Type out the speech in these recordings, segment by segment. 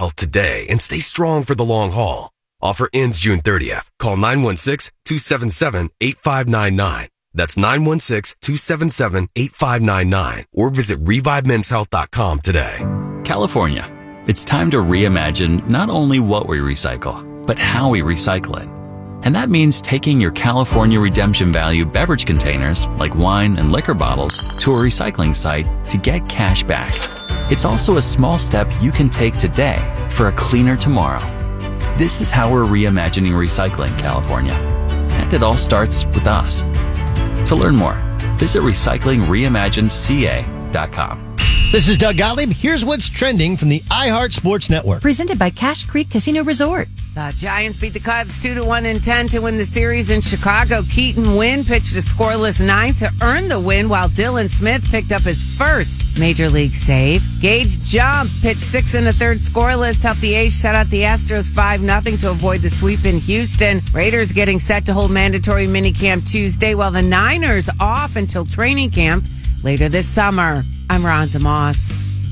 health today and stay strong for the long haul. Offer ends June 30th. Call 916-277-8599. That's 916-277-8599 or visit ReviveMen'sHealth.com today. California. It's time to reimagine not only what we recycle, but how we recycle it. And that means taking your California Redemption Value beverage containers, like wine and liquor bottles, to a recycling site to get cash back. It's also a small step you can take today for a cleaner tomorrow. This is how we're reimagining recycling, California. And it all starts with us. To learn more, visit recyclingreimaginedca.com. This is Doug Gottlieb. Here's what's trending from the iHeart Sports Network. Presented by Cache Creek Casino Resort. The Giants beat the Cubs 2-1 in 10 to win the series in Chicago. Keaton Winn pitched a scoreless 9 to earn the win, while Dylan Smith picked up his first Major League save. Gage Jump pitched 6 1/3 scoreless to help the A's shut out the Astros 5-0 to avoid the sweep in Houston. Raiders getting set to hold mandatory minicamp Tuesday, while the Niners off until training camp later this summer. I'm Ronza Moss.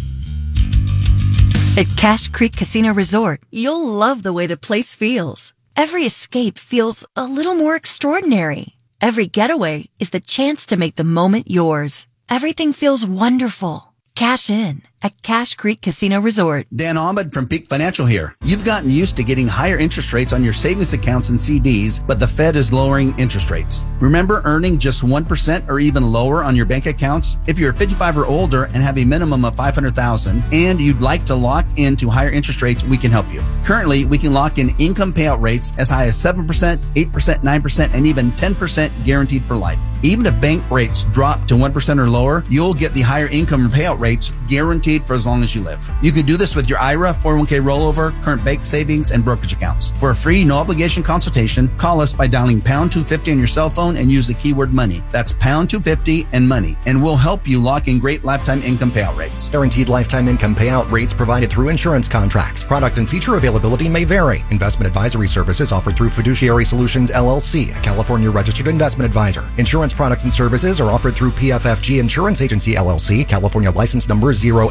At Cache Creek Casino Resort, you'll love the way the place feels. Every escape feels a little more extraordinary. Every getaway is the chance to make the moment yours. Everything feels wonderful. Cash in at Cache Creek Casino Resort. Dan Ahmed from Peak Financial here. You've gotten used to getting higher interest rates on your savings accounts and CDs, but the Fed is lowering interest rates. Remember earning just 1% or even lower on your bank accounts? If you're 55 or older and have a minimum of $500,000 and you'd like to lock into higher interest rates, we can help you. Currently, we can lock in income payout rates as high as 7%, 8%, 9%, and even 10% guaranteed for life. Even if bank rates drop to 1% or lower, you'll get the higher income payout rates guaranteed for as long as you live. You can do this with your IRA, 401k rollover, current bank savings, and brokerage accounts. For a free, no obligation consultation, call us by dialing pound 250 on your cell phone and use the keyword money. That's pound 250 and money, and we'll help you lock in great lifetime income payout rates. Guaranteed lifetime income payout rates provided through insurance contracts. Product and feature availability may vary. Investment advisory services offered through Fiduciary Solutions LLC, a California registered investment advisor. Insurance products and services are offered through PFFG Insurance Agency LLC, California license number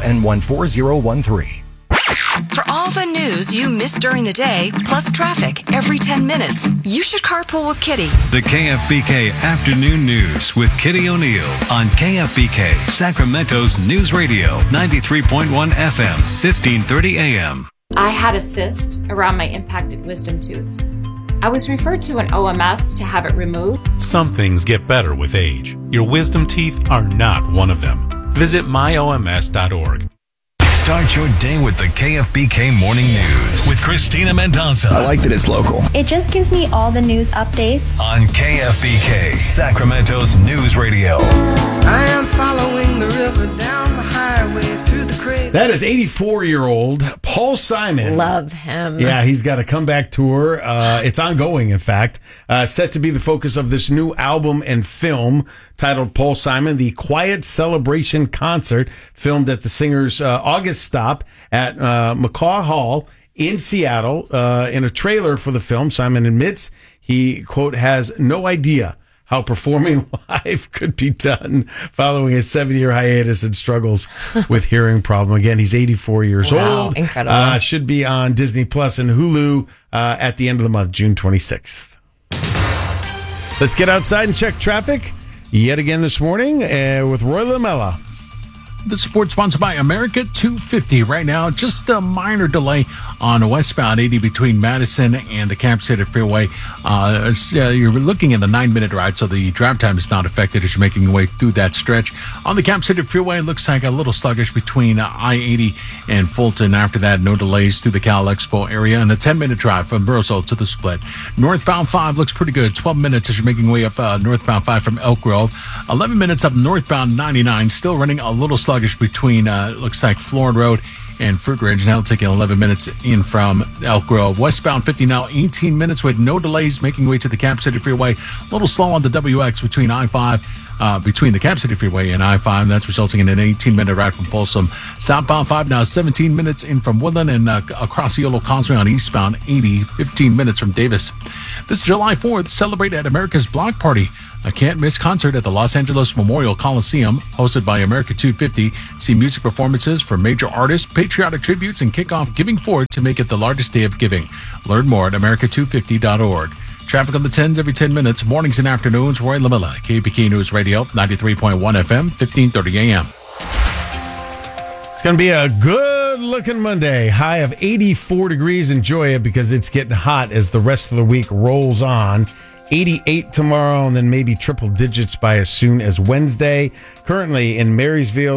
0N14013. For all the news you missed during the day, plus traffic every 10 minutes, you should carpool with Kitty. The KFBK Afternoon News with Kitty O'Neill on KFBK, Sacramento's News Radio, 93.1 FM, 1530 AM. I had a cyst around my impacted wisdom tooth. I was referred to an OMS to have it removed. Some things get better with age. Your wisdom teeth are not one of them. Visit myoms.org. Start your day with the KFBK Morning News with Christina Mendoza. I like that it's local. It just gives me all the news updates. On KFBK, Sacramento's News Radio. I am following the river down the highway through the crater. That is 84-year-old Paul Simon. Love him. Yeah, he's got a comeback tour. It's ongoing, in fact. Set to be the focus of this new album and film titled Paul Simon, The Quiet Celebration Concert, filmed at the singer's August stop at McCaw Hall in Seattle. In a trailer for the film, Simon admits he, quote, has no idea how performing live could be done following a 7-year hiatus and struggles with hearing problem. Again, he's 84 years old. Incredible. Should be on Disney Plus and Hulu at the end of the month, June 26th. Let's get outside and check traffic yet again this morning with Roy Lamella. This report sponsored by America 250. Right now, just a minor delay on westbound 80 between Madison and the Camp City Freeway. You're looking at a 9-minute ride, so the drive time is not affected as you're making your way through that stretch. On the Camp City Freeway, it looks like a little sluggish between I-80 and Fulton. After that, no delays through the Cal Expo area, and a 10-minute drive from Burrowsville to the Split. Northbound 5 looks pretty good. 12 minutes as you're making your way up northbound 5 from Elk Grove. 11 minutes up northbound 99, still running a little sluggish between, looks like Florin Road and Fruit Ridge. Now taking 11 minutes in from Elk Grove. Westbound 50 now 18 minutes with no delays making way to the Camp City Freeway. A little slow on the WX between I-5, between the Camp City Freeway and I-5. That's resulting in an 18-minute ride from Folsom. Southbound 5 now 17 minutes in from Woodland and across the Yolo Causeway on eastbound 80, 15 minutes from Davis. This July 4th, celebrate at America's Block Party. A can't-miss concert at the Los Angeles Memorial Coliseum, hosted by America 250. See music performances for major artists, patriotic tributes, and kick off Giving Forward to make it the largest day of giving. Learn more at America250.org. Traffic on the 10s every 10 minutes, mornings and afternoons. Roy Lamilla, KPK News Radio, 93.1 FM, 1530 AM. It's going to be a good-looking Monday. High of 84 degrees. Enjoy it because it's getting hot as the rest of the week rolls on. 88 tomorrow, and then maybe triple digits by as soon as Wednesday. Currently in Marysville,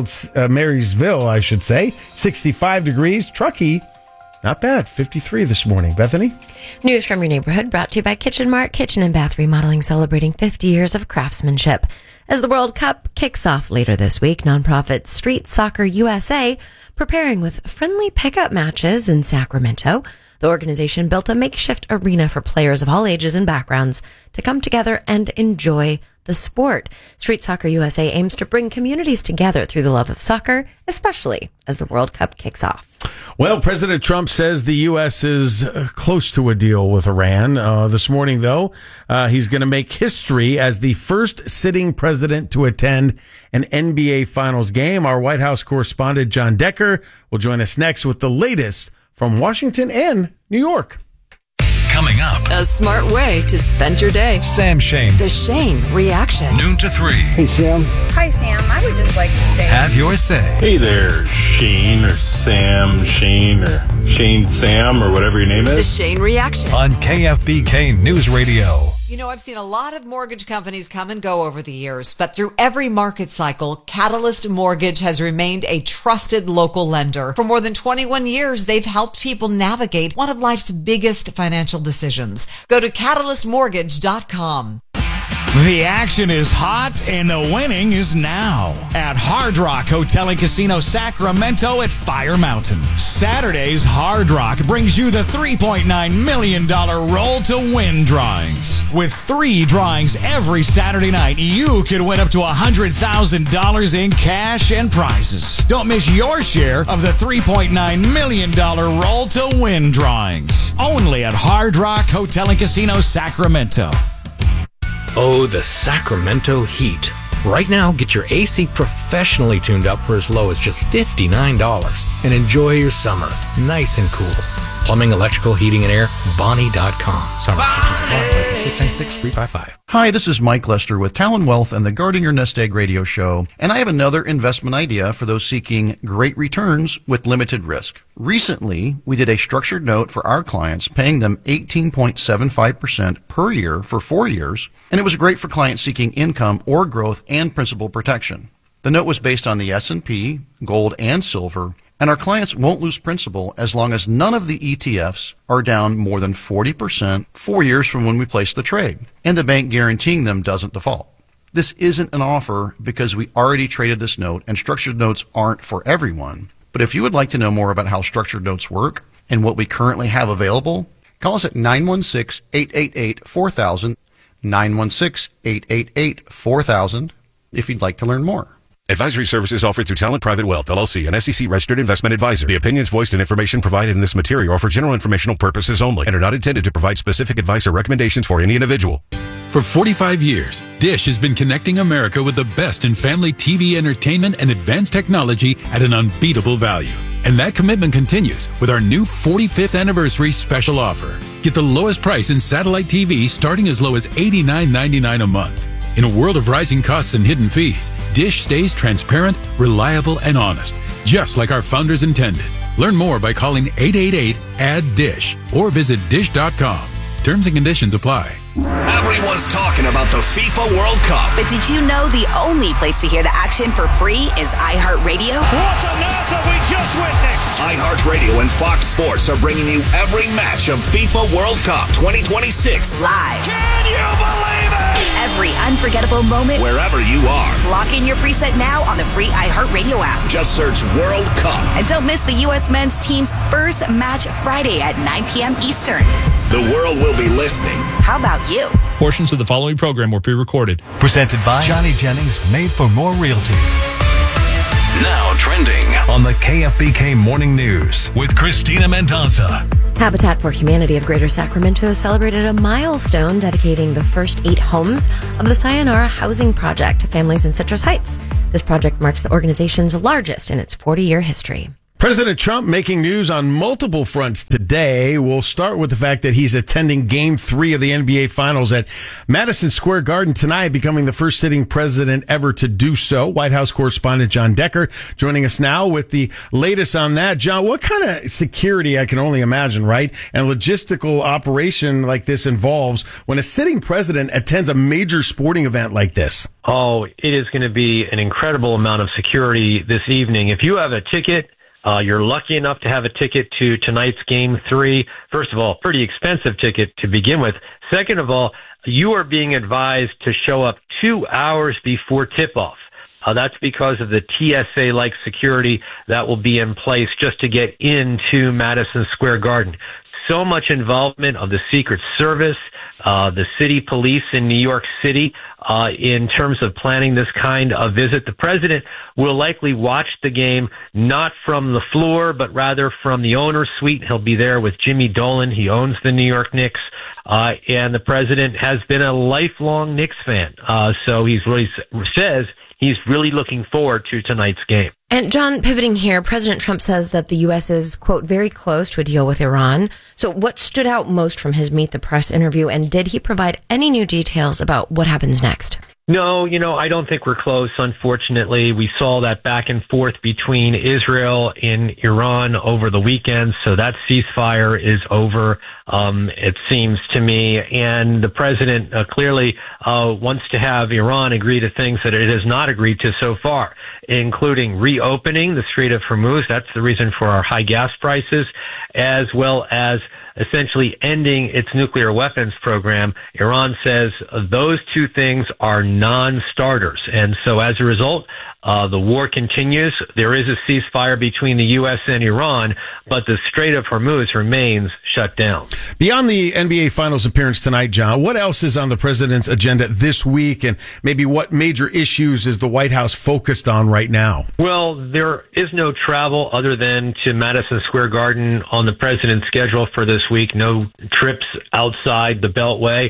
65 degrees. Truckee, not bad, 53 this morning. Bethany? News from your neighborhood brought to you by Kitchen Mart Kitchen and Bath Remodeling, celebrating 50 years of craftsmanship. As the World Cup kicks off later this week, nonprofit Street Soccer USA preparing with friendly pickup matches in Sacramento. The organization built a makeshift arena for players of all ages and backgrounds to come together and enjoy the sport. Street Soccer USA aims to bring communities together through the love of soccer, especially as the World Cup kicks off. Well, President Trump says the U.S. is close to a deal with Iran. This morning, though, he's going to make history as the first sitting president to attend an NBA Finals game. Our White House correspondent, John Decker, will join us next with the latest from Washington and New York. Coming up, A smart way to spend your day. Sam Shane. The Shane Reaction. Noon to 3. Hey, Sam. Hi, Sam. I would just like to say, Have your say. Hey there, Shane or Sam, Shane or Shane Sam or whatever your name The is. Shane Reaction. On KFBK News Radio. You know, I've seen a lot of mortgage companies come and go over the years, but through every market cycle, Catalyst Mortgage has remained a trusted local lender. For more than 21 years, they've helped people navigate one of life's biggest financial decisions. Go to catalystmortgage.com. The action is hot and the winning is now at Hard Rock Hotel and Casino Sacramento at Fire Mountain. Saturday's Hard Rock brings you the $3.9 million Roll to Win drawings. With 3 drawings every Saturday night, you could win up to $100,000 in cash and prizes. Don't miss your share of the $3.9 million Roll to Win drawings. Only at Hard Rock Hotel and Casino Sacramento. Oh, the Sacramento heat. Right now, get your AC professionally tuned up for as low as just $59 and enjoy your summer nice and cool. Plumbing, electrical, heating, and air, Bonnie.com. Summer restrictions apply. 696-355. Hi, this is Mike Lester with Talon Wealth and the Guarding Your Nest Egg radio show, and I have another investment idea for those seeking great returns with limited risk. Recently, we did a structured note for our clients, paying them 18.75% per year for 4 years, and it was great for clients seeking income or growth and principal protection. The note was based on the S&P, gold, and silver, and our clients won't lose principal as long as none of the ETFs are down more than 40% 4 years from when we place the trade, and the bank guaranteeing them doesn't default. This isn't an offer because we already traded this note, and structured notes aren't for everyone. But if you would like to know more about how structured notes work and what we currently have available, call us at 916-888-4000, 916-888-4000 if you'd like to learn more. Advisory services offered through Talent Private Wealth, LLC, an SEC-registered investment advisor. The opinions voiced and information provided in this material are for general informational purposes only and are not intended to provide specific advice or recommendations for any individual. For 45 years, Dish has been connecting America with the best in family TV entertainment and advanced technology at an unbeatable value. And that commitment continues with our new 45th anniversary special offer. Get the lowest price in satellite TV starting as low as $89.99 a month. In a world of rising costs and hidden fees, Dish stays transparent, reliable, and honest, just like our founders intended. Learn more by calling 888-ADD-DISH or visit dish.com. Terms and conditions apply. Everyone's talking about the FIFA World Cup. But did you know the only place to hear the action for free is iHeartRadio? What on earth have we just witnessed? iHeartRadio and Fox Sports are bringing you every match of FIFA World Cup 2026 live. Can you believe it? Every unforgettable moment, wherever you are. Lock in your preset now on the free iHeartRadio app. Just search World Cup. And don't miss the U.S. men's team's first match Friday at 9 p.m. Eastern. The world will be listening. How about you? Portions of the following program were pre-recorded. Presented by Johnny Jennings, Made for More Realty. Now trending on the KFBK Morning News with Christina Mendonça. Habitat for Humanity of Greater Sacramento celebrated a milestone dedicating the first 8 homes of the Sayonara Housing Project to families in Citrus Heights. This project marks the organization's largest in its 40-year history. President Trump making news on multiple fronts today. We'll start with the fact that he's attending Game 3 of the NBA Finals at Madison Square Garden tonight, becoming the first sitting president ever to do so. White House correspondent John Decker joining us now with the latest on that. John, what kind of security, I can only imagine, right, and logistical operation like this involves when a sitting president attends a major sporting event like this? Oh, it is going to be an incredible amount of security this evening. If you have a ticket, you're lucky enough to have a ticket to tonight's Game 3. First of all, pretty expensive ticket to begin with. Second of all, you are being advised to show up 2 hours before tip-off. That's because of the TSA-like security that will be in place just to get into Madison Square Garden. So much involvement of the Secret Service, the city police in New York City, in terms of planning this kind of visit. The president will likely watch the game not from the floor, but rather from the owner's suite. He'll be there with Jimmy Dolan. He owns the New York Knicks. And the president has been a lifelong Knicks fan. So he says he's really looking forward to tonight's game. And John, pivoting here, President Trump says that the U.S. is, quote, very close to a deal with Iran. So what stood out most from his Meet the Press interview, and did he provide any new details about what happens next? No, I don't think we're close, unfortunately. We saw that back and forth between Israel and Iran over the weekend, so that ceasefire is over, it seems to me. And the president clearly wants to have Iran agree to things that it has not agreed to so far, including reopening the Strait of Hormuz. That's the reason for our high gas prices, as well as essentially ending its nuclear weapons program. Iran says those two things are non-starters. And so as a result, the war continues. There is a ceasefire between the U.S. and Iran, but the Strait of Hormuz remains shut down. Beyond the NBA Finals appearance tonight, John, what else is on the president's agenda this week, and maybe what major issues is the White House focused on right now? Well, there is no travel other than to Madison Square Garden on the president's schedule for this week. No trips outside the Beltway.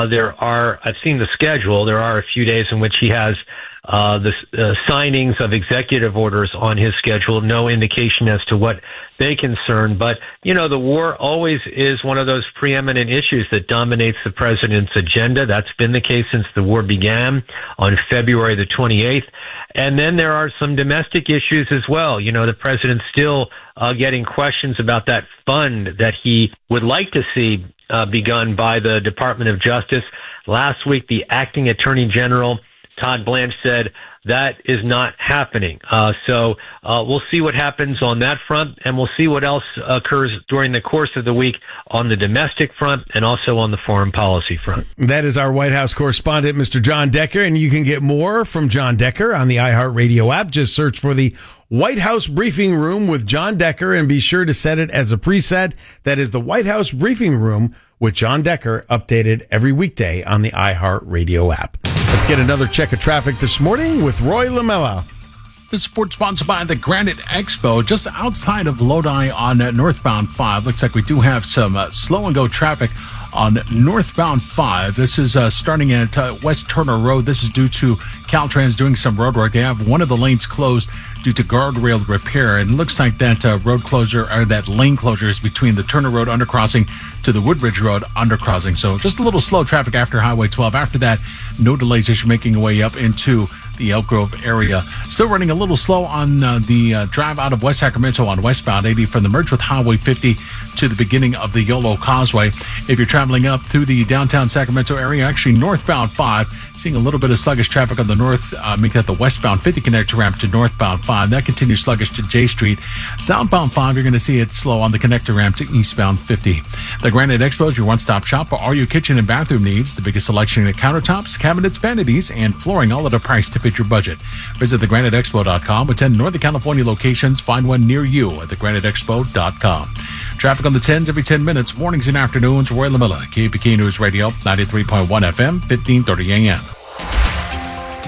I've seen the schedule. There are a few days in which he has the signings of executive orders on his schedule. No indication as to what they concern. But, the war always is one of those preeminent issues that dominates the president's agenda. That's been the case since the war began on February the 28th. And then there are some domestic issues as well. The president's still getting questions about that fund that he would like to see begun by the Department of Justice. Last week, the acting attorney general, Todd Blanche, said that is not happening. So we'll see what happens on that front, and we'll see what else occurs during the course of the week on the domestic front and also on the foreign policy front. That is our White House correspondent, Mr. John Decker, and you can get more from John Decker on the iHeartRadio app. Just search for the White House Briefing Room with John Decker and be sure to set it as a preset. That is the White House Briefing Room with John Decker, updated every weekday on the iHeartRadio app. Let's get another check of traffic this morning with Roy Lamella. This report sponsored by the Granite Expo, just outside of Lodi on northbound 5. Looks like we do have some slow and go traffic on northbound 5. This is starting at West Turner Road. This is due to Caltrans doing some road work. They have one of the lanes closed due to guardrail repair. And it looks like that road closure, or that lane closure, is between the Turner Road undercrossing to the Woodbridge Road undercrossing. So just a little slow traffic after Highway 12. After that, no delays as you're making your way up into the Elk Grove area. Still running a little slow on the drive out of West Sacramento on westbound 80 from the merge with Highway 50 to the beginning of the Yolo Causeway. If you're traveling up through the downtown Sacramento area, actually northbound 5, seeing a little bit of sluggish traffic on the north, make that the westbound 50 connector ramp to northbound 5. That continues sluggish to J Street. Southbound 5, you're going to see it slow on the connector ramp to eastbound 50. The Granite Expo is your one-stop shop for all your kitchen and bathroom needs. The biggest selection of countertops, cabinets, vanities, and flooring, all at a price to fit your budget. Visit thegraniteexpo.com with 10 Northern California locations. Find one near you at thegraniteexpo.com. Traffic on the 10s every 10 minutes, mornings and afternoons. Roy Lamella, KPK News Radio, 93.1 FM, 1530 AM.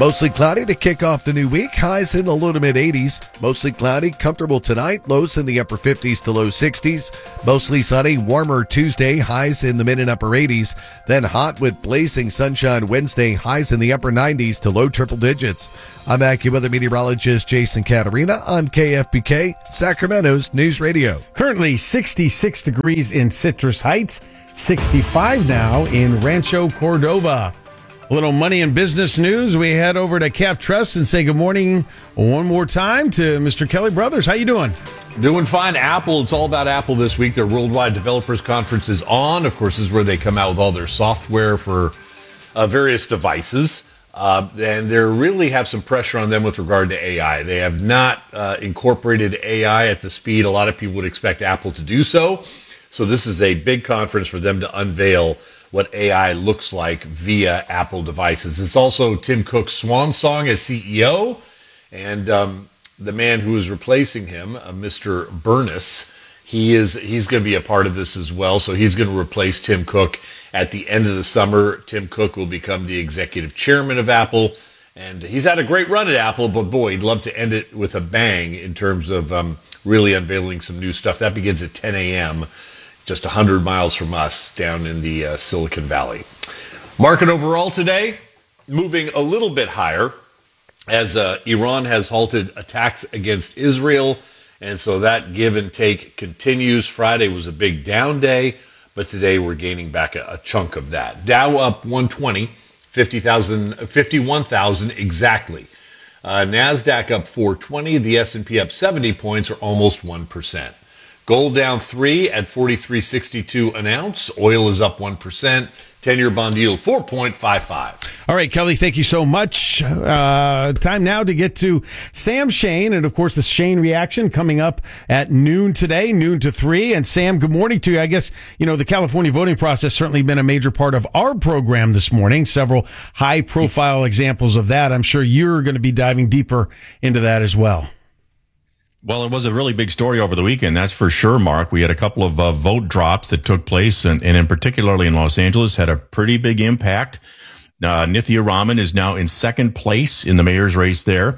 Mostly cloudy to kick off the new week. Highs in the low to mid 80s. Mostly cloudy, comfortable tonight. Lows in the upper 50s to low 60s. Mostly sunny, warmer Tuesday. Highs in the mid and upper 80s. Then hot with blazing sunshine Wednesday. Highs in the upper 90s to low triple digits. I'm AccuWeather meteorologist Jason Caterina on KFBK, Sacramento's News Radio. Currently 66 degrees in Citrus Heights. 65 now in Rancho Cordova. A little money and business news. We head over to Cap Trust and say good morning one more time to Mr. Kelly Brothers. How you doing? Doing fine. Apple, it's all about Apple this week. Their Worldwide Developers Conference is on. Of course, this is where they come out with all their software for various devices. And they really have some pressure on them with regard to AI. They have not incorporated AI at the speed a lot of people would expect Apple to do so. So this is a big conference for them to unveil what AI looks like via Apple devices. It's also Tim Cook's swan song as CEO, and the man who is replacing him, Mr. Burness, he's going to be a part of this as well. So he's going to replace Tim Cook at the end of the summer. Tim Cook will become the executive chairman of Apple, and he's had a great run at Apple, but boy, he'd love to end it with a bang in terms of really unveiling some new stuff. That begins at 10 a.m., just 100 miles from us down in the Silicon Valley. Market overall today, moving a little bit higher as Iran has halted attacks against Israel. And so that give and take continues. Friday was a big down day, but today we're gaining back a chunk of that. Dow up 120, 51,000 exactly. NASDAQ up 420, the S&P up 70 points or almost 1%. Gold down 3 at $43.62 an ounce. Oil is up 1%. 10-year bond yield 4.55. All right, Kelly, thank you so much. Time now to get to Sam Shane, and of course the Shane Reaction coming up at noon today, noon to 3. And Sam, good morning to you. I guess, the California voting process certainly been a major part of our program this morning. Several high-profile examples of that. I'm sure you're going to be diving deeper into that as well. Well, it was a really big story over the weekend, that's for sure, Mark. We had a couple of vote drops that took place, and in particularly in Los Angeles, had a pretty big impact. Nithya Raman is now in second place in the mayor's race there.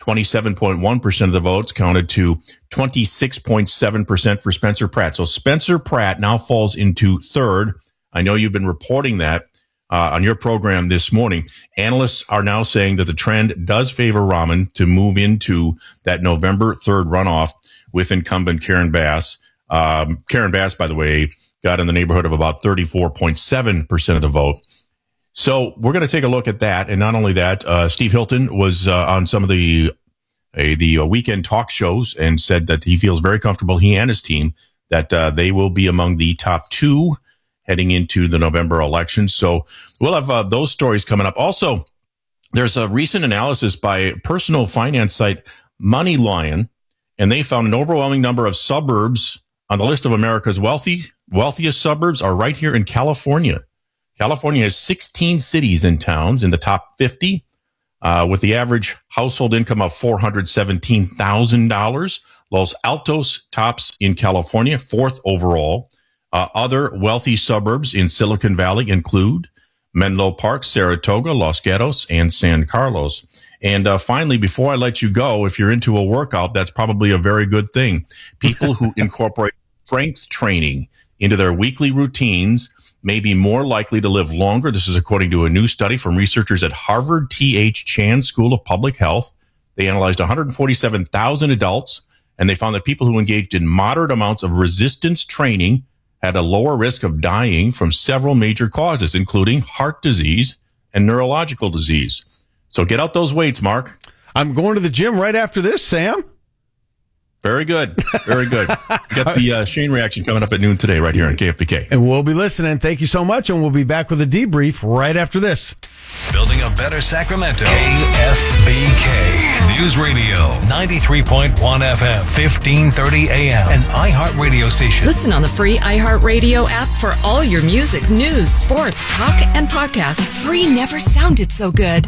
27.1% of the votes counted to 26.7% for Spencer Pratt. So Spencer Pratt now falls into third. I know you've been reporting that on your program this morning. Analysts are now saying that the trend does favor Raman to move into that November 3rd runoff with incumbent Karen Bass. Karen Bass, by the way, got in the neighborhood of about 34.7% of the vote. So we're going to take a look at that. And not only that, Steve Hilton was on some of the weekend talk shows and said that he feels very comfortable, he and his team, that they will be among the top 2 heading into the November election. So we'll have those stories coming up. Also, there's a recent analysis by personal finance site MoneyLion, and they found an overwhelming number of suburbs on the list of America's wealthiest suburbs are right here in California. California has 16 cities and towns in the top 50, with the average household income of $417,000. Los Altos tops in California, 4th overall. Other wealthy suburbs in Silicon Valley include Menlo Park, Saratoga, Los Gatos, and San Carlos. And finally, before I let you go, if you're into a workout, that's probably a very good thing. People who incorporate strength training into their weekly routines may be more likely to live longer. This is according to a new study from researchers at Harvard T.H. Chan School of Public Health. They analyzed 147,000 adults, and they found that people who engaged in moderate amounts of resistance training had a lower risk of dying from several major causes, including heart disease and neurological disease. So get out those weights, Mark. I'm going to the gym right after this, Sam. Very good. Very good. Got the Shane Reaction coming up at noon today right here on KFBK. And we'll be listening. Thank you so much, and we'll be back with a debrief right after this. Building a better Sacramento. KFBK News Radio 93.1 FM, 1530 AM, an iHeartRadio station. Listen on the free iHeartRadio app for all your music, news, sports, talk, and podcasts. Free never sounded so good.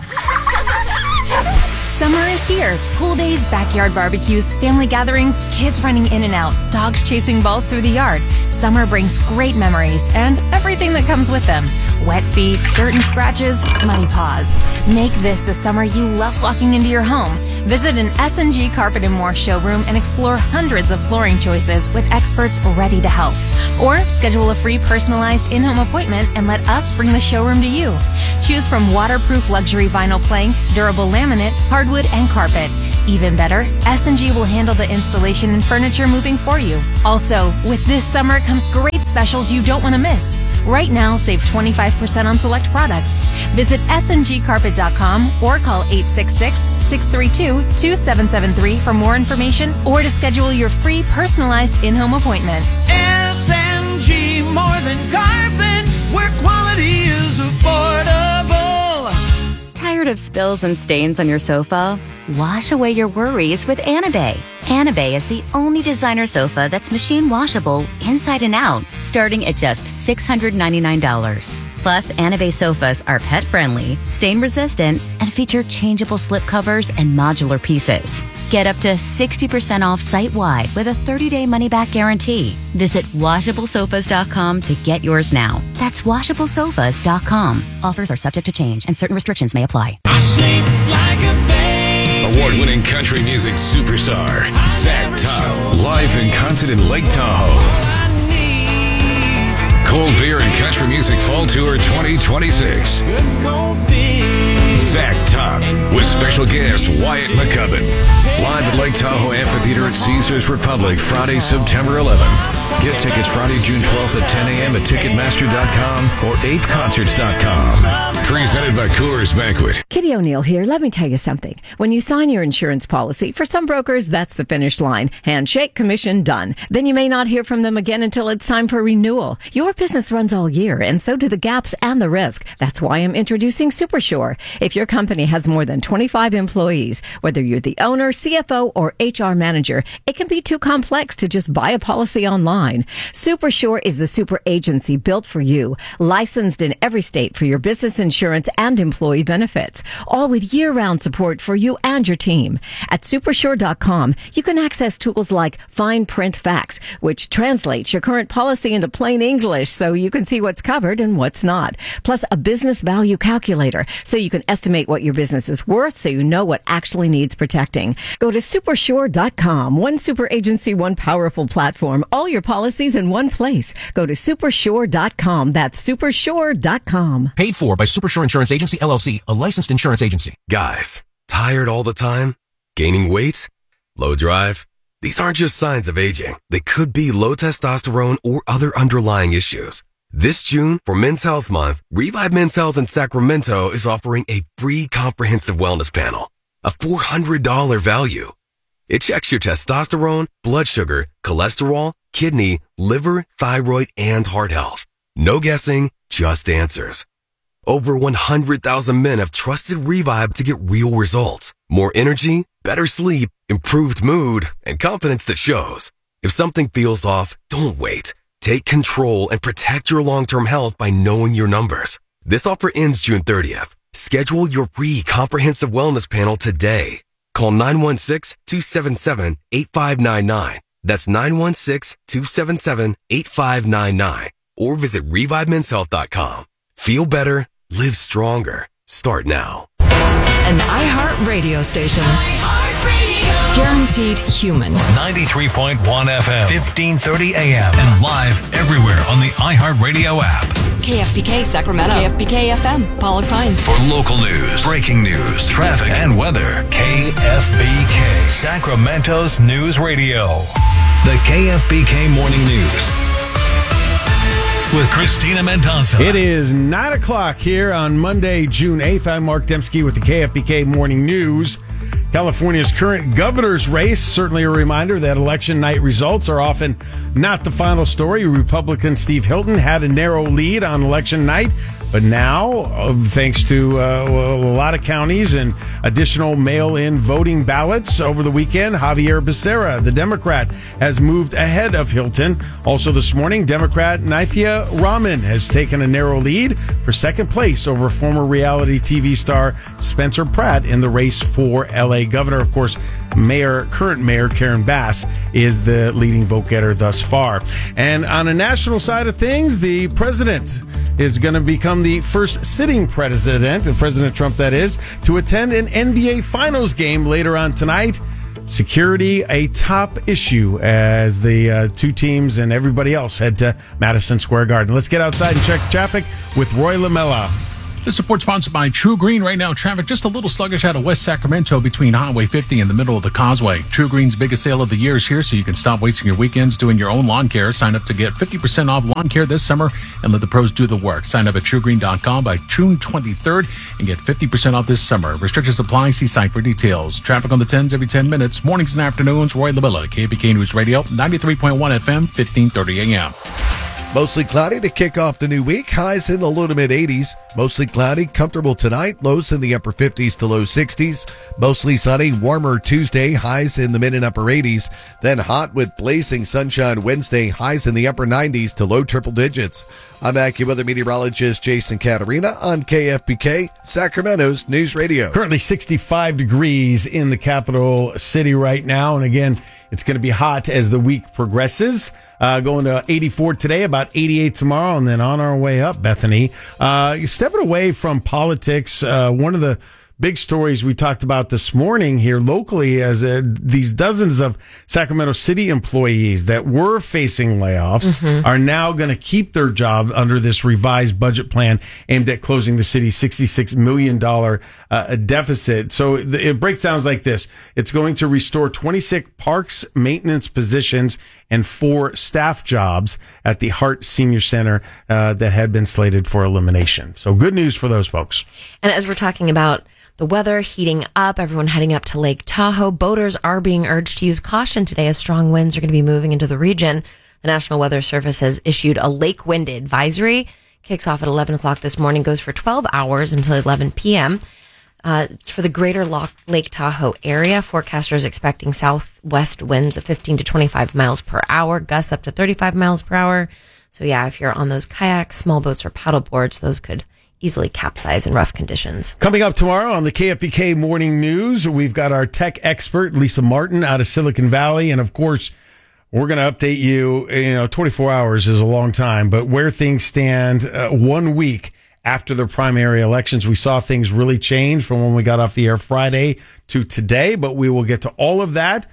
Summer is here. Pool days, backyard barbecues, family gatherings, kids running in and out, dogs chasing balls through the yard. Summer brings great memories and everything that comes with them. Wet feet, dirt and scratches, muddy paws. Make this the summer you love walking into your home. Visit an S&G Carpet & More showroom and explore hundreds of flooring choices with experts ready to help. Or schedule a free personalized in-home appointment and let us bring the showroom to you. Choose from waterproof luxury vinyl plank, durable laminate, hardwood, and carpet. Even better, S&G will handle the installation and furniture moving for you. Also, with this summer comes great specials you don't want to miss. Right now, save 25% on select products. Visit sngcarpet.com or call 866-632-2773 for more information or to schedule your free personalized in-home appointment. SNG, more than carpet, where quality is affordable. Tired of spills and stains on your sofa? Wash away your worries with Anabay. Anabay is the only designer sofa that's machine washable inside and out, starting at just $699. Plus, Anabay sofas are pet-friendly, stain-resistant, and feature changeable slip covers and modular pieces. Get up to 60% off site-wide with a 30-day money-back guarantee. Visit WashableSofas.com to get yours now. That's WashableSofas.com. Offers are subject to change and certain restrictions may apply. I sleep like a baby. Award-winning country music superstar, Zach Top, live in concert in Lake Tahoe. Cold Beer and Country Music Fall Tour 2026. Zach Top with special guest Wyatt McCubbin. Live at Lake Tahoe Amphitheater at Caesars Republic Friday, September 11th. Get tickets Friday, June 12th at 10 a.m. at Ticketmaster.com or apeconcerts.com. Presented by Coors Banquet. Kitty O'Neill here. Let me tell you something. When you sign your insurance policy, for some brokers, that's the finish line. Handshake, commission, done. Then you may not hear from them again until it's time for renewal. Your business runs all year, and so do the gaps and the risk. That's why I'm introducing Supersure. If your company has more than 25 employees, whether you're the owner, CFO, or HR manager, it can be too complex to just buy a policy online. Supersure is the super agency built for you, licensed in every state for your business insurance and employee benefits, all with year-round support for you and your team. At Supersure.com, you can access tools like Fine Print Facts, which translates your current policy into plain English so you can see what's covered and what's not. Plus, a business value calculator so you can estimate what your business is worth so you know what actually needs protecting. Go to Supersure.com. One super agency, one powerful platform. All your policies in one place. Go to Supersure.com. That's Supersure.com. Paid for by Supersure Insurance Agency, LLC, a licensed insurance agency. Guys, tired all the time? Gaining weight? Low drive? These aren't just signs of aging. They could be low testosterone or other underlying issues. This June, for Men's Health Month, Revive Men's Health in Sacramento is offering a free comprehensive wellness panel, a $400 value. It checks your testosterone, blood sugar, cholesterol, kidney, liver, thyroid, and heart health. No guessing, just answers. Over 100,000 men have trusted Revive to get real results. More energy, better sleep, improved mood, and confidence that shows. If something feels off, don't wait. Take control and protect your long-term health by knowing your numbers. This offer ends June 30th. Schedule your free comprehensive wellness panel today. Call 916-277-8599. That's 916-277-8599. Or visit ReviveMen'sHealth.com. Feel better, live stronger. Start now. An iHeart radio station. Guaranteed human. 93.1 FM, 1530 AM, and live everywhere on the iHeartRadio app. KFBK Sacramento. KFBK FM, Pollock Pines. For local news, breaking news, traffic, and weather, KFBK, Sacramento's news radio. The KFBK Morning News with Christina Mendoza. It is 9 o'clock here on Monday, June 8th. I'm Mark Dembski with the KFBK Morning News. California's current governor's race, certainly a reminder that election night results are often not the final story. Republican Steve Hilton had a narrow lead on election night, but now, thanks to a lot of counties and additional mail-in voting ballots over the weekend, Javier Becerra, the Democrat, has moved ahead of Hilton. Also this morning, Democrat Naifia Rahman has taken a narrow lead for second place over former reality TV star Spencer Pratt in the race for LA governor. Of course, current mayor Karen Bass is the leading vote getter thus far. And on a national side of things, the president is going to become the first sitting president, President Trump that is, to attend an NBA Finals game later on tonight. Security, a top issue as the two teams and everybody else head to Madison Square Garden. Let's get outside and check traffic with Roy Lamella. This report sponsored by True Green. Right now, traffic just a little sluggish out of West Sacramento between Highway 50 and the middle of the Causeway. True Green's biggest sale of the year is here, so you can stop wasting your weekends doing your own lawn care. Sign up to get 50% off lawn care this summer and let the pros do the work. Sign up at truegreen.com by June 23rd and get 50% off this summer. Restrictions apply. See site for details. Traffic on the 10s every 10 minutes. Mornings and afternoons. Roy Lamella, KFBK News Radio, 93.1 FM, 1530 AM. Mostly cloudy to kick off the new week. Highs in the low to mid 80s. Mostly cloudy, comfortable tonight. Lows in the upper 50s to low 60s. Mostly sunny, warmer Tuesday. Highs in the mid and upper 80s. Then hot with blazing sunshine Wednesday. Highs in the upper 90s to low triple digits. I'm AccuWeather meteorologist Jason Caterina on KFBK, Sacramento's News Radio. Currently 65 degrees in the capital city right now. And again, it's going to be hot as the week progresses. Going to 84 today, about 88 tomorrow, and then on our way up, Bethany. Stepping away from politics, one of the big stories we talked about this morning here locally as these dozens of Sacramento City employees that were facing layoffs are now going to keep their job under this revised budget plan aimed at closing the city's $66 million deficit. So it breaks down like this. It's going to restore 26 parks maintenance positions and 4 staff jobs at the Hart Senior Center that had been slated for elimination. So good news for those folks. And as we're talking about the weather heating up, everyone heading up to Lake Tahoe, boaters are being urged to use caution today as strong winds are going to be moving into the region. The National Weather Service has issued a lake wind advisory. Kicks off at 11 o'clock this morning, goes for 12 hours until 11 p.m. It's for the greater Lake Tahoe area. Forecasters expecting southwest winds of 15 to 25 miles per hour, gusts up to 35 miles per hour. So yeah, if you're on those kayaks, small boats, or paddle boards, those could easily capsize in rough conditions. Coming up tomorrow on the KFBK Morning News, we've got our tech expert, Lisa Martin, out of Silicon Valley. And of course, we're going to update you, 24 hours is a long time, but where things stand 1 week after the primary elections. We saw things really change from when we got off the air Friday to today, but we will get to all of that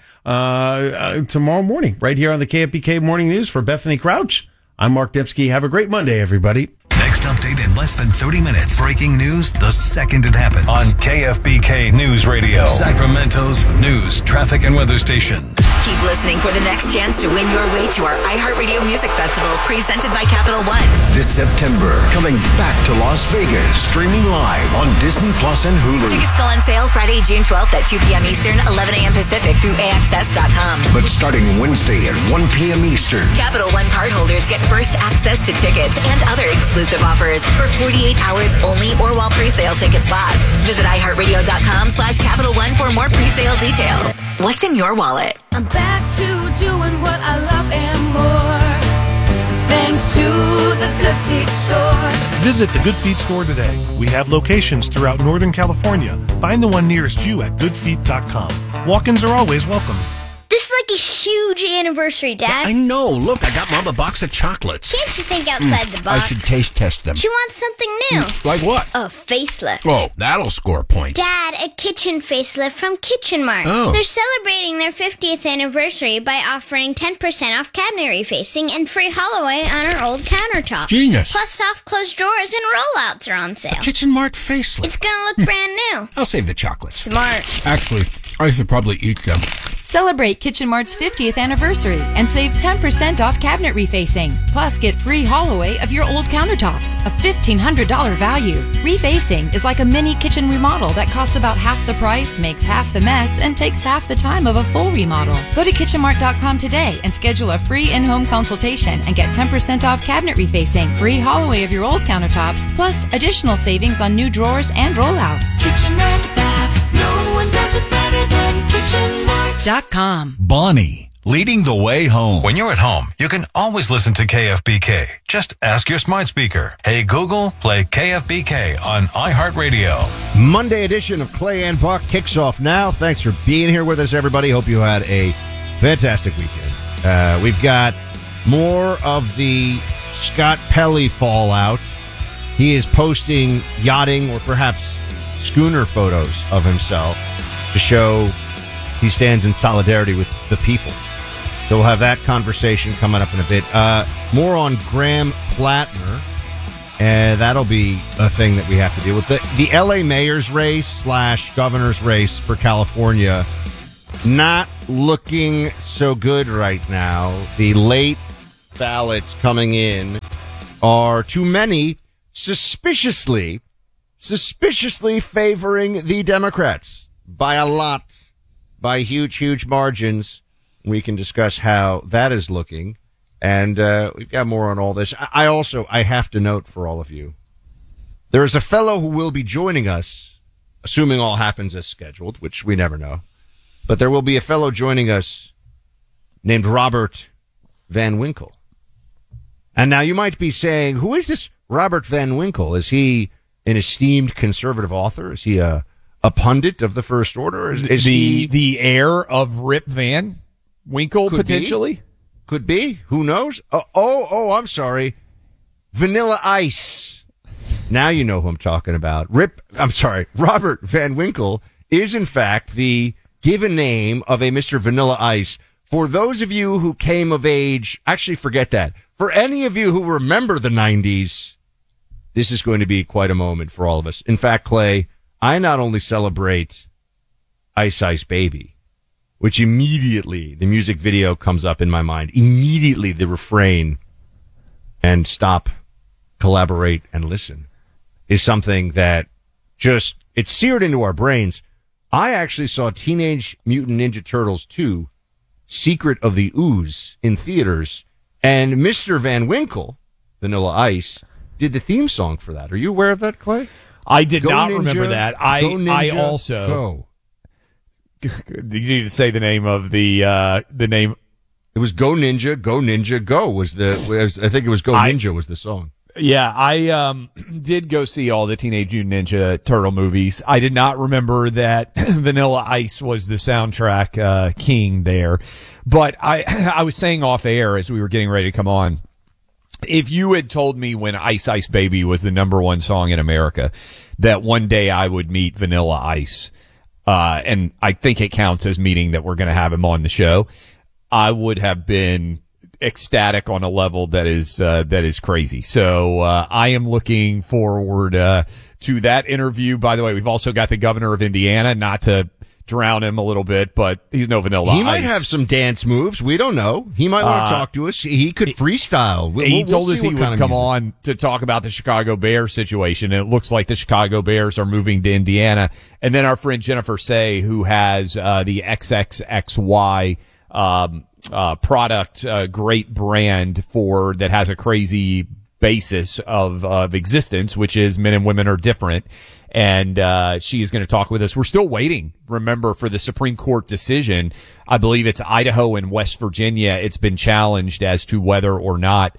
tomorrow morning, right here on the KFBK Morning News. For Bethany Crouch, I'm Mark Dembski. Have a great Monday, everybody. Next update in less than 30 minutes. Breaking news the second it happens. On KFBK News Radio, Sacramento's news, traffic, and weather station. Keep listening for the next chance to win your way to our iHeartRadio Music Festival presented by Capital One. This September, coming back to Las Vegas, streaming live on Disney Plus and Hulu. Tickets go on sale Friday, June 12th at 2 p.m. Eastern, 11 a.m. Pacific through AXS.com. But starting Wednesday at 1 p.m. Eastern. Capital One cardholders get first access to tickets and other exclusive offers for 48 hours only or while pre-sale tickets last. Visit iHeartRadio.com/Capital One for more pre-sale details. What's in your wallet? I'm back to doing what I love and more. Thanks to the Good Feet store. Visit the Good Feet store today. We have locations throughout Northern California. Find the one nearest you at goodfeet.com. Walk-ins are always welcome. This is like a huge anniversary, Dad. I know. Look, I got Mom a box of chocolates. Can't you think outside the box? I should taste test them. She wants something new. Like what? A facelift. Oh, that'll score points. Dad, a kitchen facelift from Kitchen Mart. Oh. They're celebrating their 50th anniversary by offering 10% off cabinet refacing and free haul-away on our old countertops. Genius. Plus soft close drawers and rollouts are on sale. A Kitchen Mart facelift. It's gonna look brand new. I'll save the chocolates. Smart. Actually, I should probably eat them. Celebrate Kitchen Mart's 50th anniversary and save 10% off cabinet refacing. Plus, get free haul-away of your old countertops, a $1,500 value. Refacing is like a mini kitchen remodel that costs about half the price, makes half the mess, and takes half the time of a full remodel. Go to kitchenmart.com today and schedule a free in-home consultation and get 10% off cabinet refacing, free haul-away of your old countertops, plus additional savings on new drawers and rollouts. Kitchen and bath, no one does it better than KitchenMart.com. Bonnie, leading the way home. When you're at home, you can always listen to KFBK. Just ask your smart speaker. Hey, Google, play KFBK on iHeartRadio. Monday edition of Clay and Buck kicks off now. Thanks for being here with us, everybody. Hope you had a fantastic weekend. We've got more of the Scott Pelley fallout he is posting yachting or perhaps schooner photos of himself to show he stands in solidarity with the people. So we'll have that conversation coming up in a bit. More on Graham Plattner, and that'll be a thing that we have to deal with. The L.A. mayor's race / governor's race for California, not looking so good right now. The late ballots coming in are too many, suspiciously favoring the Democrats by a lot, by huge margins. We can discuss how that is looking, and we've got more on all this. I have to note for all of you, there is a fellow who will be joining us, assuming all happens as scheduled, which we never know, but there will be a fellow joining us named Robert Van Winkle. And now you might be saying, who is this Robert Van Winkle? Is he an esteemed conservative author? Is he a pundit of the First Order? Is he the heir of Rip Van Winkle, potentially? Could be. Who knows? I'm sorry. Vanilla Ice. Now you know who I'm talking about. Robert Van Winkle is, in fact, the given name of a Mr. Vanilla Ice. For those of you who came of age, actually forget that. For any of you who remember the 90s, this is going to be quite a moment for all of us. In fact, Clay, I not only celebrate Ice Ice Baby, which immediately the music video comes up in my mind, immediately the refrain, and stop, collaborate, and listen, is something that just, it's seared into our brains. I actually saw Teenage Mutant Ninja Turtles 2, Secret of the Ooze, in theaters, and Mr. Van Winkle, Vanilla Ice, did the theme song for that. Are you aware of that, Clay? I did not Ninja, remember that. I also go. Did you need to say the name of the name? It was Go Ninja, Go Ninja, Go I think it was Go Ninja was the song. Yeah, I did go see all the Teenage Mutant Ninja Turtle movies. I did not remember that Vanilla Ice was the soundtrack king there. But I was saying off air as we were getting ready to come on, if you had told me when Ice Ice Baby was the #1 song in America that one day I would meet Vanilla Ice, and I think it counts as meeting that we're going to have him on the show, I would have been ecstatic on a level that is crazy. So I am looking forward to that interview. By the way, we've also got the governor of Indiana, not to drown him a little bit, but he's no Vanilla Ice. He might have some dance moves. We don't know. He might want to talk to us. He could freestyle. He told us he would come on to talk about the Chicago Bears situation. And it looks like the Chicago Bears are moving to Indiana. And then our friend Jennifer Say, who has the XXXY product, great brand that has a crazy basis of existence, which is men and women are different. And she is going to talk with us. We're still waiting, remember, for the Supreme Court decision. I believe it's Idaho and West Virginia. It's been challenged as to whether or not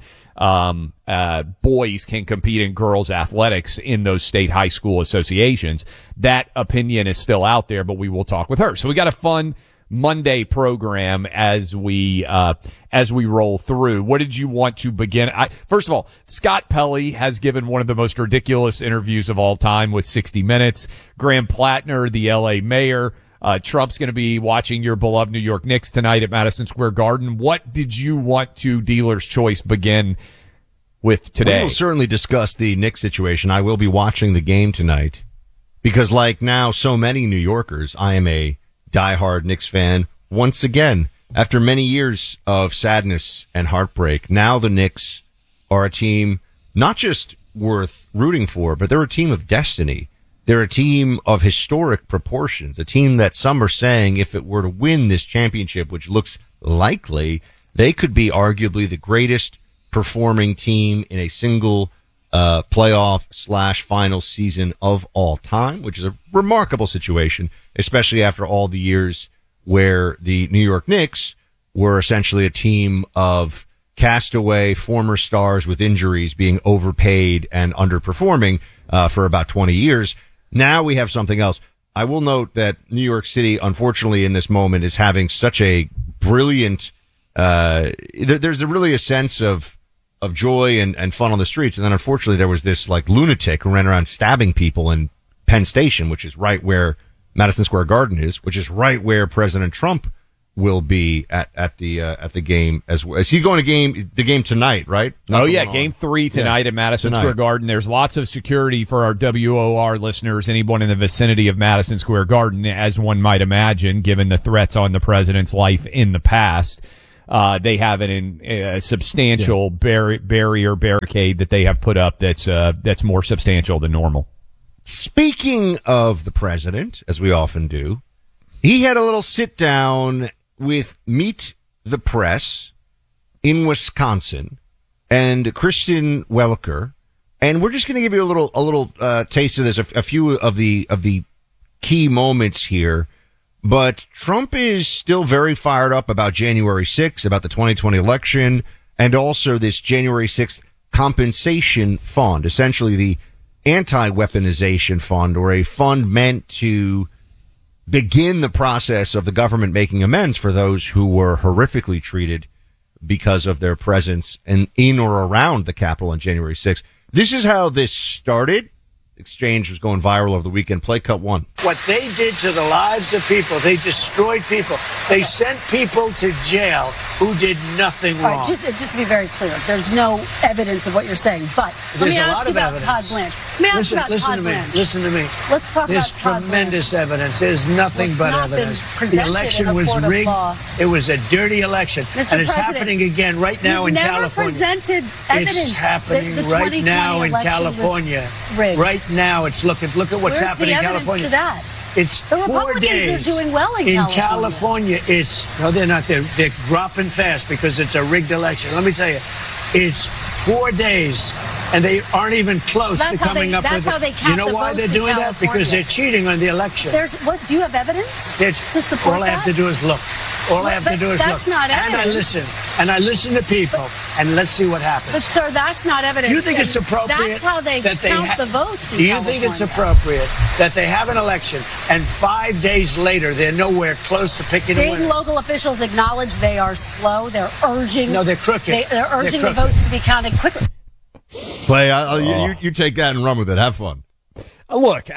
boys can compete in girls' athletics in those state high school associations. That opinion is still out there, but we will talk with her. So we got a fun Monday program as we roll through. What did you want to begin? First of all, Scott Pelley has given one of the most ridiculous interviews of all time with 60 Minutes. Graham Plattner, the LA mayor. Trump's going to be watching your beloved New York Knicks tonight at Madison Square Garden. What did you want to Dealer's Choice begin with today? We will certainly discuss the Knicks situation. I will be watching the game tonight because, like now so many New Yorkers, I am a diehard Knicks fan once again. After many years of sadness and heartbreak, now the Knicks are a team not just worth rooting for, but they're a team of destiny. They're a team of historic proportions, a team that some are saying if it were to win this championship, which looks likely, they could be arguably the greatest performing team in a single playoff/final season of all time, which is a remarkable situation, especially after all the years where the New York Knicks were essentially a team of castaway former stars with injuries being overpaid and underperforming for about 20 years. Now we have something else. I will note that New York City, unfortunately, in this moment is having such a brilliant, there's really a sense of of joy and fun on the streets. And then unfortunately there was this like lunatic who ran around stabbing people in Penn Station, which is right where Madison Square Garden is, which is right where President Trump will be at the game as well. Is he going to the game tonight, right? Game 3 tonight at Madison Square Garden. There's lots of security for our WOR listeners, anyone in the vicinity of Madison Square Garden, as one might imagine, given the threats on the president's life in the past. They have a substantial barricade that they have put up that's more substantial than normal. Speaking of the president, as we often do, he had a little sit down with Meet the Press in Wisconsin and Kristen Welker, and we're just going to give you a little taste of this, a few of the key moments here. But Trump is still very fired up about January 6th, about the 2020 election, and also this January 6th compensation fund, essentially the anti-weaponization fund, or a fund meant to begin the process of the government making amends for those who were horrifically treated because of their presence in or around the Capitol on January 6th. This is how this started. Exchange was going viral over the weekend. Play cut 1. What they did to the lives of people, they destroyed people. They sent people to jail who did nothing wrong. All right, just to be very clear, there's no evidence of what you're saying. But let me ask you about Todd Blanche. Let me ask you about Todd Blanche. Listen to me. Let's talk about Todd Blanche. There's tremendous evidence. There's nothing but evidence. The election was rigged. It was a dirty election. And it's happening again right now in California. Never presented evidence. It's happening right now in California. Right now, it's look at what's happening in California. To that? It's the 4 Republicans days. are doing well in California. No, they're not. They're dropping fast because it's a rigged election. Let me tell you, it's 4 days, and they aren't even close to coming up with it. That's how they count the votes. You know why they're doing that? Because they're cheating on the election. Do you have evidence to support all that? All I have to do is look. All I have to do is look. That's not evidence. And I listen to people, and let's see what happens. But, sir, that's not evidence. Do you think it's appropriate? That's how they count the votes in Do you think it's appropriate that they have an election, and 5 days later, they're nowhere close to picking a winner? State and local officials acknowledge they are slow. They're urging. No, they're crooked. They're urging the votes to be counted quicker. Clay, you take that and run with it. Have fun. Look,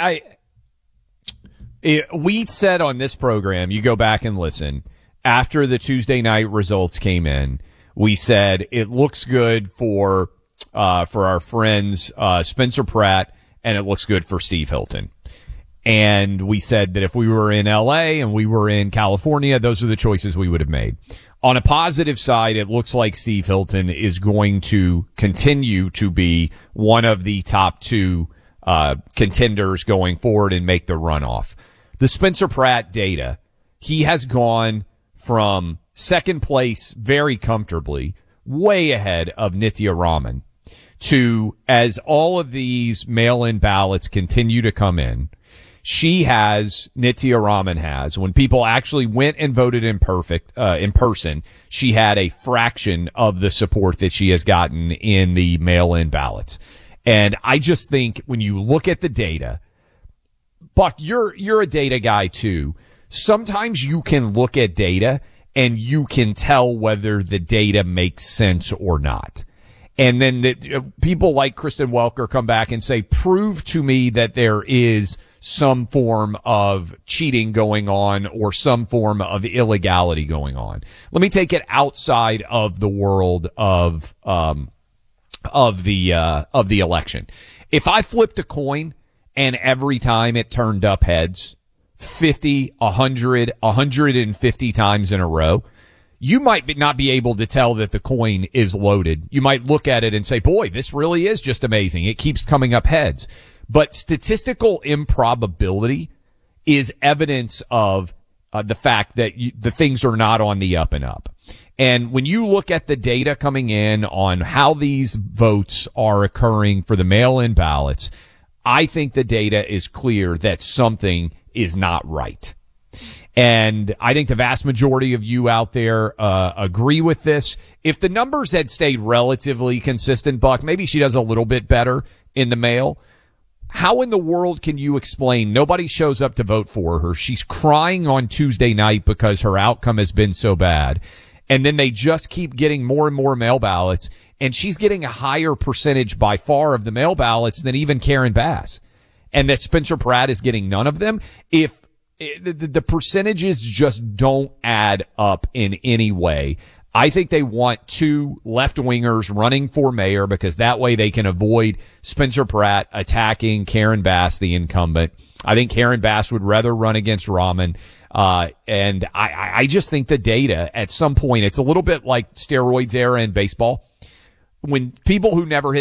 we said on this program, you go back and listen, after the Tuesday night results came in, we said it looks good for our friends Spencer Pratt, and it looks good for Steve Hilton. And we said that if we were in LA and we were in California, those are the choices we would have made. On a positive side, it looks like Steve Hilton is going to continue to be one of the top 2 contenders going forward and make the runoff. The Spencer Pratt data, he has gone from second place very comfortably, way ahead of Nitya Raman, to, as all of these mail-in ballots continue to come in, Nitya Raman has, when people actually went and voted in person, she had a fraction of the support that she has gotten in the mail-in ballots. And I just think when you look at the data, Buck, you're a data guy too. Sometimes you can look at data and you can tell whether the data makes sense or not. And then people like Kristen Welker come back and say, prove to me that there is some form of cheating going on or some form of illegality going on. Let me take it outside of the world of the election. If I flipped a coin and every time it turned up heads, 50, 100, 150 times in a row, you might not be able to tell that the coin is loaded. You might look at it and say, boy, this really is just amazing. It keeps coming up heads. But statistical improbability is evidence of the fact that the things are not on the up and up. And when you look at the data coming in on how these votes are occurring for the mail-in ballots, I think the data is clear that something is not right. And I think the vast majority of you out there agree with this. If the numbers had stayed relatively consistent, Buck, maybe she does a little bit better in the mail. How in the world can you explain nobody shows up to vote for her? She's crying on Tuesday night because her outcome has been so bad. And then they just keep getting more and more mail ballots. and she's getting a higher percentage by far of the mail ballots than even Karen Bass, and that Spencer Pratt is getting none of them. If the percentages just don't add up in any way, I think they want two left-wingers running for mayor because that way they can avoid Spencer Pratt attacking Karen Bass, the incumbent. I think Karen Bass would rather run against Rahman. And I just think the data at some point, it's a little bit like steroids era in baseball. When people who never hit